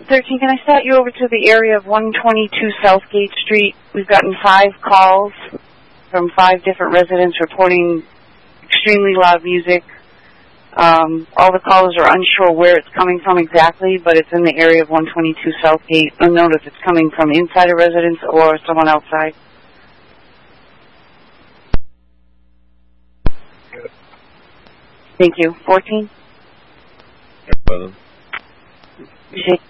13, can I start you over to the area of 122 Southgate Street? We've gotten 5 calls from 5 different residents reporting extremely loud music. All the callers are unsure where it's coming from exactly, but it's in the area of 122 Southgate. Unknown if it's coming from inside a residence or someone outside. Thank you. 14? No problem.